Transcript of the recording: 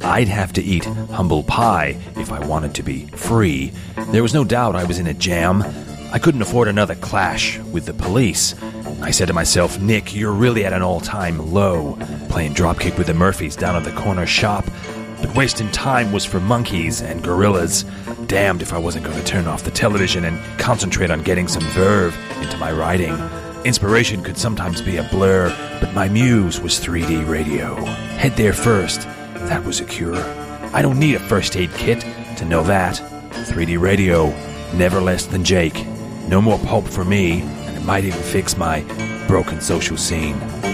I'd have to eat humble pie if I wanted to be free. There was no doubt I was in a jam. I couldn't afford another clash with the police. I said to myself, Nick, you're really at an all-time low, playing dropkick with the Murphys down at the corner shop. But wasting time was for monkeys and gorillas. Damned if I wasn't going to turn off the television and concentrate on getting some verve into my writing. Inspiration could sometimes be a blur, but my muse was 3D radio. Head there first. That was a cure. I don't need a first aid kit to know that. 3D radio, never less than Jake. No more pulp for me, and it might even fix my broken social scene.